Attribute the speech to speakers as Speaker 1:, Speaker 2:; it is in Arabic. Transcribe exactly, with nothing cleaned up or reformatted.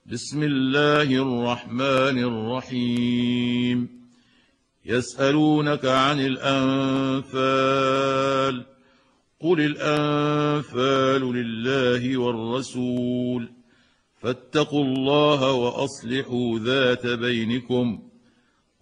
Speaker 1: بسم الله الرحمن الرحيم يسألونك عن الأنفال قل الأنفال لله والرسول فاتقوا الله وأصلحوا ذات بينكم